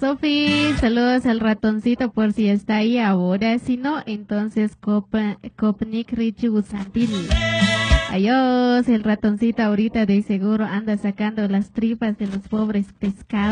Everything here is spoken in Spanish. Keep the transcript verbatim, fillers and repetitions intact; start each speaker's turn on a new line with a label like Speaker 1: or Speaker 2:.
Speaker 1: Sofi. Saludos al ratoncito por si está ahí ahora. Si no, entonces Copa- Copnik Richie Gusantil. Adiós, el ratoncito ahorita de seguro anda sacando las tripas de los pobres pescados.